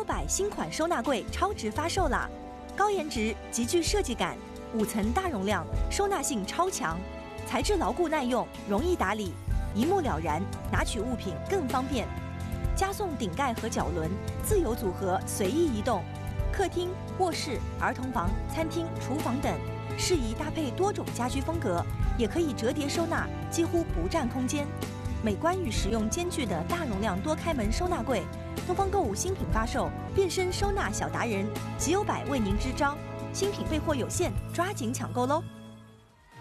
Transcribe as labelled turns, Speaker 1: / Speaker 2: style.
Speaker 1: 有百新款收纳柜超值发售啦！高颜值，极具设计感，5层大容量，收纳性超强，材质牢固耐用，容易打理，一目了然，拿取物品更方便。加送顶盖和脚轮，自由组合，随意移动。客厅、卧室、儿童房、餐厅、厨房等，适宜搭配多种家居风格，也可以折叠收纳，几乎不占空间。美观与实用兼具的大容量多开门收纳柜，东方购物新品发售，变身收纳小达人，极有百为您支招。新品备货有限，抓紧抢购喽！